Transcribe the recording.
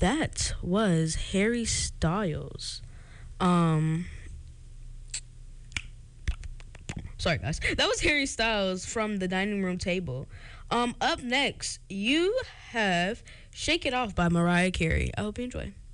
that was Harry Styles. Um, Sorry, guys. That was Harry Styles from the dining room table. Up next, you have "Shake It Off" by Mariah Carey. I hope you enjoy.